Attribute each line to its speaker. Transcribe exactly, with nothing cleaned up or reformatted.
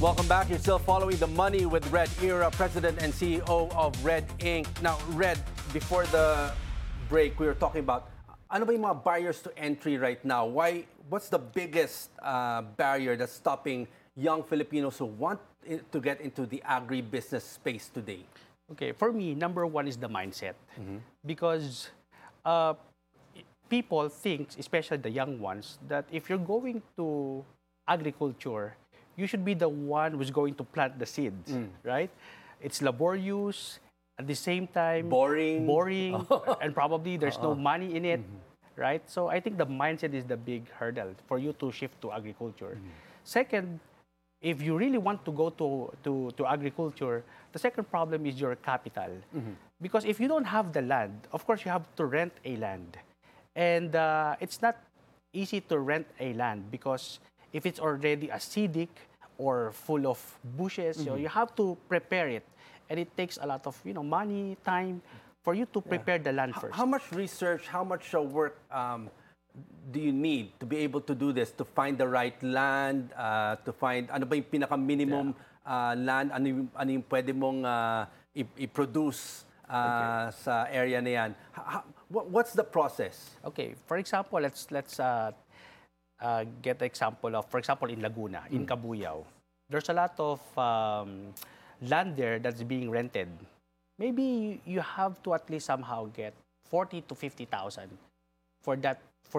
Speaker 1: Welcome back. You're still following The Money with Red Era, President and C E O of Red Incorporated. Now, Red, before the break, we were talking about ano ba yung mga barriers to entry right now? Why? What's the biggest uh, barrier that's stopping young Filipinos who want to get into the agribusiness space today?
Speaker 2: Okay, for me, number one is the mindset. Mm-hmm. Because uh, people think, especially the young ones, that if you're going to agriculture, you should be the one who's going to plant the seeds, mm. right? It's laborious, at the same time,
Speaker 1: boring,
Speaker 2: boring, and probably there's uh-uh. no money in it, mm-hmm. right? So I think the mindset is the big hurdle for you to shift to agriculture. Mm-hmm. Second, if you really want to go to, to, to agriculture, the second problem is your capital. Mm-hmm. Because if you don't have the land, of course you have to rent a land. And uh, it's not easy to rent a land because if it's already acidic or full of bushes, mm-hmm. you know, you have to prepare it. And it takes a lot of you know, money, time for you to prepare yeah. the land first.
Speaker 1: How much research, how much uh, work um, do you need to be able to do this, to find the right land, uh, to find ano ba yung pinaka-minimum yeah. uh, land, ano yung, ano yung pwede mong uh, i-produce uh, okay. sa area na yan? How, what's the process?
Speaker 2: Okay, for example, let's let's uh, uh, get the example of, for example, in Laguna, mm. in Cabuyao. There's a lot of um, land there that's being rented. Maybe you have to at least somehow get forty to fifty thousand for that